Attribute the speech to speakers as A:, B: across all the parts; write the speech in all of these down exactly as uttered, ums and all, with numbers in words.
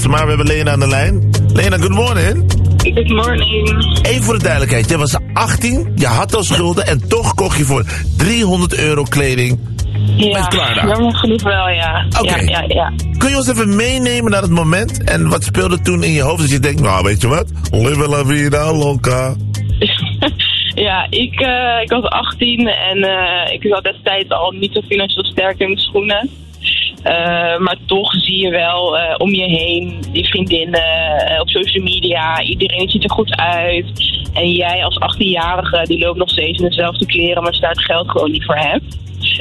A: Maar we hebben Lena aan de lijn. Lena, good morning.
B: Good morning.
A: Even voor de duidelijkheid. Je was achttien, je had al schulden en toch kocht je voor driehonderd euro kleding
B: Ja,
A: met Klarna.
B: jammer genoeg wel, ja.
A: Oké.
B: Ja, ja, ja.
A: Kun je ons even meenemen naar het moment? En wat speelde toen in je hoofd? Dat je denkt, nou weet je wat? Live la vida loca.
B: Ja, ik, uh, ik was achttien en uh, ik zat destijds al niet zo financieel sterk in mijn schoenen. Uh, maar toch zie je wel uh, om je heen, die vriendinnen uh, op social media, iedereen ziet er goed uit. En jij als achttienjarige, die loopt nog steeds in dezelfde kleren, maar staat geld gewoon niet voor hebt.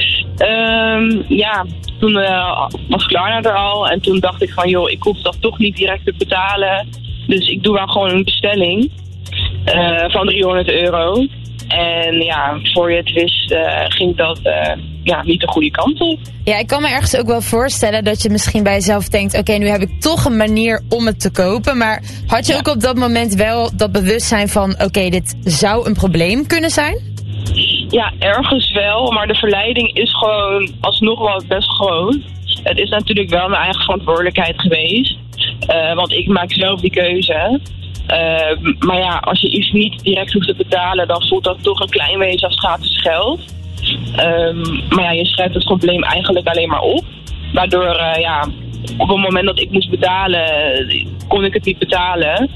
B: Um, ja, toen uh, was Klarna er al en toen dacht ik van joh, ik hoef dat toch niet direct te betalen. Dus ik doe wel gewoon een bestelling uh, van driehonderd euro. En ja, voor je het wist uh, ging dat uh, ja, niet de goede kant op.
C: Ja, ik kan me ergens ook wel voorstellen dat je misschien bij jezelf denkt, oké, okay, nu heb ik toch een manier om het te kopen. Maar had je ja. ook op dat moment wel dat bewustzijn van, oké, okay, dit zou een probleem kunnen zijn?
B: Ja, ergens wel, maar de verleiding is gewoon alsnog wel best groot. Het is natuurlijk wel mijn eigen verantwoordelijkheid geweest. Uh, want ik maak zelf die keuze. Uh, maar ja, als je iets niet direct hoeft te betalen, dan voelt dat toch een klein beetje als gratis geld. Um, maar ja, je schrijft het probleem eigenlijk alleen maar op. Waardoor, uh, ja, op het moment dat ik moest betalen, kon ik het niet betalen.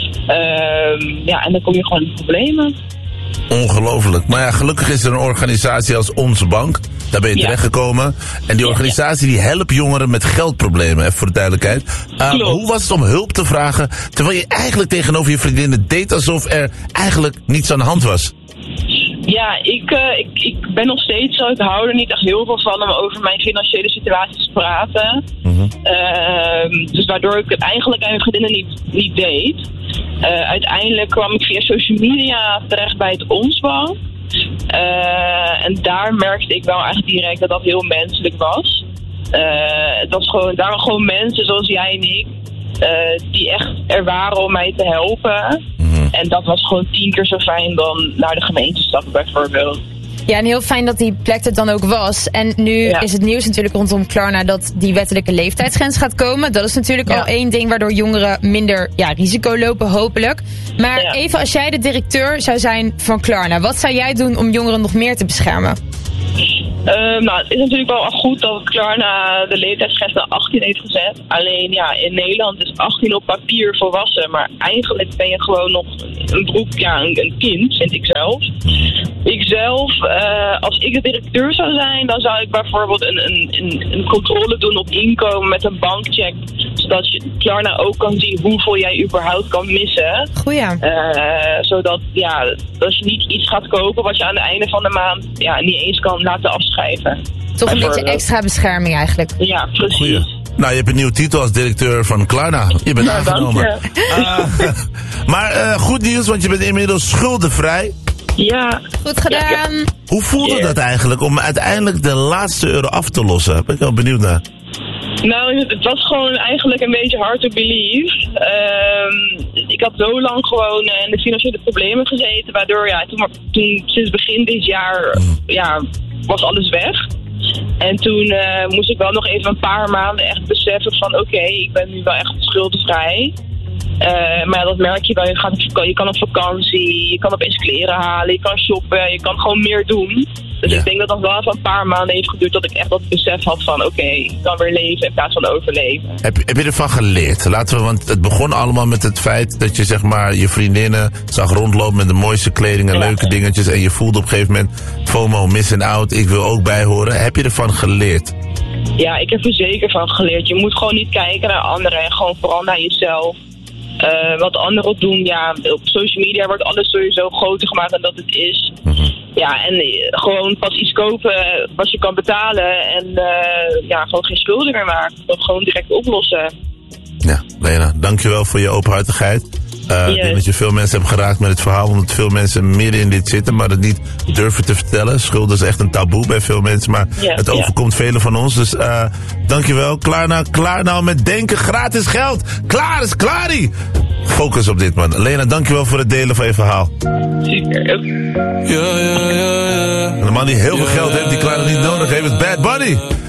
B: Um, ja, en dan kom je gewoon in problemen.
A: Ongelooflijk. Maar ja, gelukkig is er een organisatie als Onze Bank. Daar ben je ja. terechtgekomen. En die organisatie die helpt jongeren met geldproblemen, even voor de duidelijkheid. Uh, hoe was het om hulp te vragen, terwijl je eigenlijk tegenover je vriendinnen deed alsof er eigenlijk niets aan de hand was?
B: Ja, ik, uh, ik, ik ben nog steeds zo. Ik hou er niet echt heel veel van om over mijn financiële situatie te praten. Mm-hmm. Uh, dus waardoor ik het eigenlijk aan mijn vriendinnen niet, niet deed. Uh, uiteindelijk kwam ik via social media terecht bij het Ons Bank. Uh, en daar merkte ik wel eigenlijk direct dat dat heel menselijk was. Uh, het was gewoon, daar waren gewoon mensen zoals jij en ik, uh, die echt er waren om mij te helpen. Mm-hmm. En dat was gewoon tien keer zo fijn dan naar de gemeente stappen bijvoorbeeld.
C: Ja, en heel fijn dat die plek er dan ook was. En nu ja. is het nieuws natuurlijk rondom Klarna dat die wettelijke leeftijdsgrens gaat komen. Dat is natuurlijk ja. al één ding waardoor jongeren minder ja, risico lopen, hopelijk. Maar ja. even, als jij de directeur zou zijn van Klarna, wat zou jij doen om jongeren nog meer te beschermen?
B: Uh, nou, het is natuurlijk wel goed dat Klarna de leeftijdsgrens naar achttien heeft gezet. Alleen ja, in Nederland is achttien op papier volwassen. Maar eigenlijk ben je gewoon nog een broek, ja, een, een kind, vind ik zelf. Ikzelf, uh, als ik de directeur zou zijn, dan zou ik bijvoorbeeld een, een, een, een controle doen op inkomen met een bankcheck. Zodat je Klarna ook kan zien hoeveel jij überhaupt kan missen.
C: Goeie.
B: Uh, zodat ja, dat je niet iets gaat kopen wat je aan het einde van de maand ja, niet eens kan laten afschrijven.
C: Toch een beetje extra bescherming eigenlijk.
B: Ja, precies.
A: Goeie. Nou, je hebt een nieuwe titel als directeur van Klarna. Je bent
B: ja,
A: aangenomen. Uh, maar uh, goed nieuws, want je bent inmiddels schuldenvrij.
B: Ja.
C: Goed gedaan. Ja.
A: Hoe voelde yeah. dat eigenlijk om uiteindelijk de laatste euro af te lossen? Ben ik wel benieuwd naar.
B: Nou, het was gewoon eigenlijk een beetje hard to believe. Um, ik had zo lang gewoon in de financiële problemen gezeten, waardoor ja, toen, toen sinds begin dit jaar ja, was alles weg. En toen uh, moest ik wel nog even een paar maanden echt beseffen van oké, okay, ik ben nu wel echt schuldenvrij. Uh, maar dat merk je wel, je, gaat op, je kan op vakantie, je kan opeens kleren halen, je kan shoppen, je kan gewoon meer doen. Dus ja. ik denk dat dat wel even een paar maanden heeft geduurd dat ik echt dat besef had van oké, okay, ik kan weer leven in plaats van overleven.
A: Heb, heb je ervan geleerd? Laten we, want het begon allemaal met het feit dat je zeg maar je vriendinnen zag rondlopen met de mooiste kleding en ja. leuke dingetjes en je voelde op een gegeven moment FOMO, missing out, ik wil ook bijhoren. Heb je ervan geleerd?
B: Ja, ik heb er zeker van geleerd. Je moet gewoon niet kijken naar anderen en gewoon vooral naar jezelf. Uh, wat anderen doen, ja, op social media wordt alles sowieso groter gemaakt dan dat het is. Mm-hmm. Ja, en uh, gewoon pas iets kopen wat je kan betalen en uh, ja, gewoon geen schulden meer maken. Dat gewoon direct oplossen.
A: Ja, Lena, dankjewel voor je openhartigheid. Uh, yes. Ik denk dat je veel mensen hebt geraakt met het verhaal, omdat veel mensen midden in dit zitten, maar het niet durven te vertellen. Schulden is echt een taboe bij veel mensen, maar yeah, het overkomt yeah. velen van ons. Dus uh, dankjewel. Klaar nou, klaar nou met denken. Gratis geld. Klaar is klaarie. Focus op dit, man. Lena, dankjewel voor het delen van je verhaal.
B: Super.
A: Ja, ja, ja, ja. En de man die heel veel geld heeft, die Klaar niet nodig heeft, is Bad Bunny.